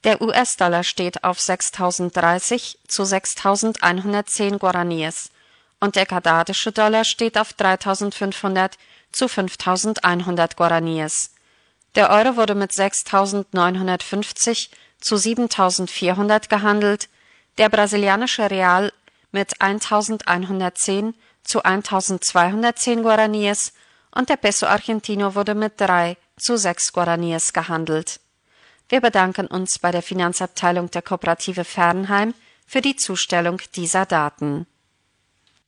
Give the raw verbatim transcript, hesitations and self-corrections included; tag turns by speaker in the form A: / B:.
A: Der U S-Dollar steht auf sechstausenddreißig zu sechstausendeinhundertzehn Guaraníes und der kanadische Dollar steht auf dreitausendfünfhundert zu fünftausendeinhundert Guaraníes. Der Euro wurde mit sechstausendneunhundertfünfzig zu siebentausendvierhundert gehandelt, der brasilianische Real mit eintausendeinhundertzehn zu eintausendzweihundertzehn Guaraníes und der Peso Argentino wurde mit drei zu sechs Guaraníes gehandelt. Wir bedanken uns bei der Finanzabteilung der Kooperative Fernheim für die Zustellung dieser Daten.